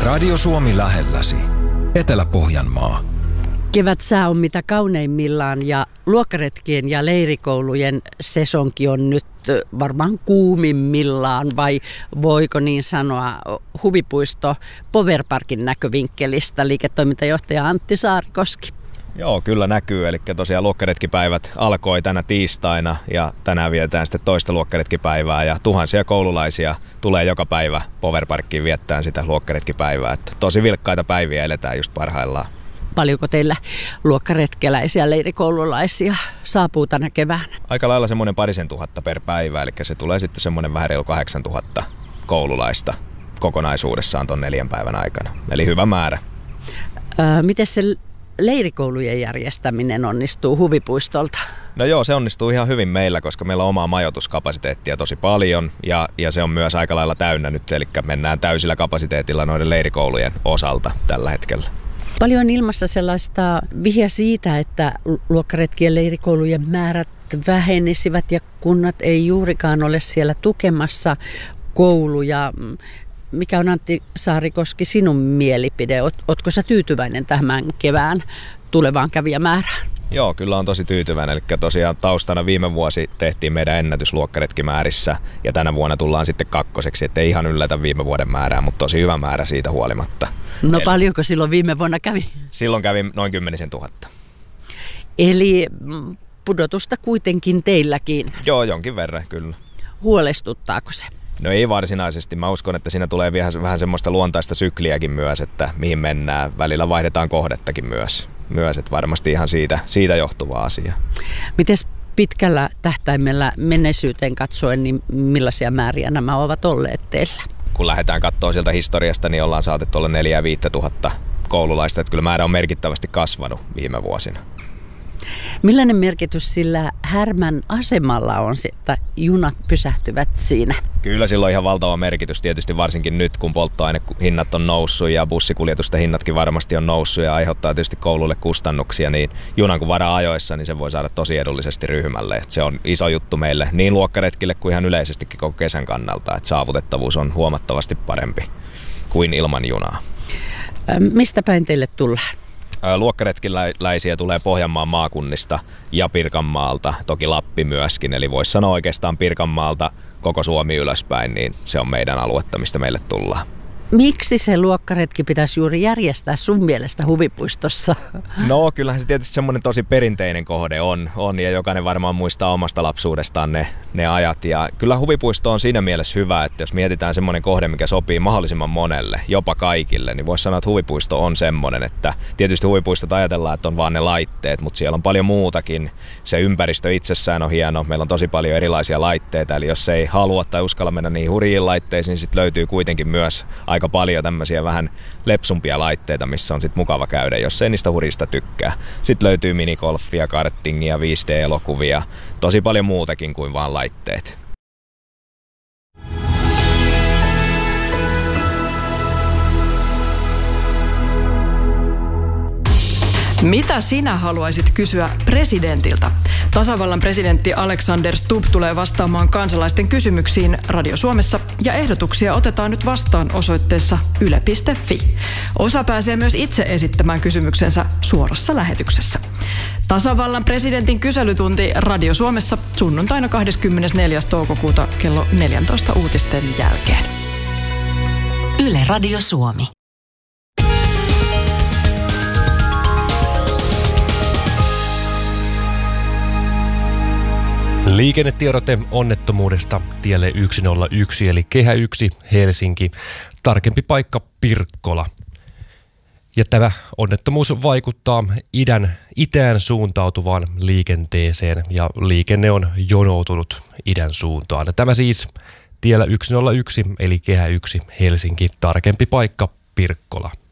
Radio Suomi lähelläsi. Etelä-Pohjanmaa. Kevätsää on mitä kauneimmillaan ja luokkaretkien ja leirikoulujen sesonki on nyt varmaan kuumimmillaan, vai voiko niin sanoa, huvipuisto Powerparkin näkövinkkelistä, liiketoimintajohtaja Antti Saarikoski. Joo, kyllä näkyy. Eli tosiaan luokkaretkipäivät alkoi tänä tiistaina ja tänään vietetään sitten toista luokkaretkipäivää ja tuhansia koululaisia tulee joka päivä Powerparkkiin viettämään sitä luokkaretkipäivää. Että tosi vilkkaita päiviä eletään just parhaillaan. Paljonko teillä luokkaretkeläisiä, leirikoululaisia saapuu tänä keväänä? Aika lailla semmoinen 2,000 per päivä, eli se tulee sitten semmoinen vähän reilu 8,000 koululaista kokonaisuudessaan ton 4 päivän aikana. Eli hyvä määrä. Miten se leirikoulujen järjestäminen onnistuu huvipuistolta? No joo, se onnistuu ihan hyvin meillä, koska meillä on omaa majoituskapasiteettia tosi paljon ja se on myös aika lailla täynnä nyt, eli mennään täysillä kapasiteetilla noiden leirikoulujen osalta tällä hetkellä. Paljon on ilmassa sellaista vihja siitä, että luokkaretkien leirikoulujen määrät vähenisivät ja kunnat ei juurikaan ole siellä tukemassa kouluja. Mikä on, Antti Saarikoski, sinun mielipide? Ootko sä tyytyväinen tämän kevään tulevaan kävijämäärään? Joo, kyllä on tosi tyytyväinen. Eli tosiaan taustana viime vuosi tehtiin meidän ennätysluokkaretkimäärissä ja tänä vuonna tullaan sitten kakkoseksi, ettei ihan yllätä viime vuoden määrää, mutta tosi hyvä määrä siitä huolimatta. No eli paljonko silloin viime vuonna kävi? Silloin kävi noin 10 000. Eli pudotusta kuitenkin teilläkin? Joo, jonkin verran kyllä. Huolestuttaako se? No ei varsinaisesti. Mä uskon, että siinä tulee vähän semmoista luontaista sykliäkin myös, että mihin mennään. Välillä vaihdetaan kohdettakin myös että varmasti ihan siitä johtuva asia. Mites pitkällä tähtäimellä menneisyyteen katsoen, niin millaisia määriä nämä ovat olleet teillä? Kun lähdetään katsoa sieltä historiasta, niin ollaan saatettu olla 4 000 ja 5 000 koululaista. Että kyllä määrä on merkittävästi kasvanut viime vuosina. Millainen merkitys sillä Härmän asemalla on, että junat pysähtyvät siinä? Kyllä sillä on ihan valtava merkitys, tietysti varsinkin nyt, kun polttoainehinnat on noussut ja bussikuljetusten hinnatkin varmasti on noussut ja aiheuttaa tietysti koululle kustannuksia, niin junan kun varaa ajoissa, niin se voi saada tosi edullisesti ryhmälle. Et se on iso juttu meille niin luokkaretkille kuin ihan yleisestikin koko kesän kannalta, että saavutettavuus on huomattavasti parempi kuin ilman junaa. Mistä päin teille tullaan? Luokkaretkiläisiä tulee Pohjanmaan maakunnista ja Pirkanmaalta, toki Lappi myöskin, eli voisi sanoa oikeastaan Pirkanmaalta koko Suomi ylöspäin, niin se on meidän aluetta, mistä meille tullaan. Miksi se luokkaretki pitäisi juuri järjestää sun mielestä huvipuistossa? No kyllähän se tietysti semmoinen tosi perinteinen kohde on ja jokainen varmaan muistaa omasta lapsuudestaan ne ajat. Ja kyllä huvipuisto on siinä mielessä hyvä, että jos mietitään semmoinen kohde, mikä sopii mahdollisimman monelle, jopa kaikille, niin voisi sanoa, että huvipuisto on semmoinen, että tietysti huvipuistot ajatellaan, että on vaan ne laitteet, mutta siellä on paljon muutakin. Se ympäristö itsessään on hieno, meillä on tosi paljon erilaisia laitteita, eli jos ei halua tai uskalla mennä niihin hurjiin laitteisiin, niin sitten löytyy kuitenkin myös aika paljon tämmöisiä vähän lepsumpia laitteita, missä on sit mukava käydä, jos ei niistä hurista tykkää. Sitten löytyy minigolfia, kartingia, 5D-elokuvia, tosi paljon muutakin kuin vaan laitteet. Mitä sinä haluaisit kysyä presidentiltä? Tasavallan presidentti Alexander Stubb tulee vastaamaan kansalaisten kysymyksiin Radio Suomessa ja ehdotuksia otetaan nyt vastaan osoitteessa yle.fi. Osa pääsee myös itse esittämään kysymyksensä suorassa lähetyksessä. Tasavallan presidentin kyselytunti Radio Suomessa sunnuntaina 24. toukokuuta kello 14 uutisten jälkeen. Yle Radio Suomi. Liikennetiedote onnettomuudesta tielle 101 eli Kehä 1 Helsinki, tarkempi paikka Pirkkola. Ja tämä onnettomuus vaikuttaa itään suuntautuvaan liikenteeseen ja liikenne on jonoutunut idän suuntaan. Tämä siis tiellä 101 eli Kehä 1 Helsinki, tarkempi paikka Pirkkola.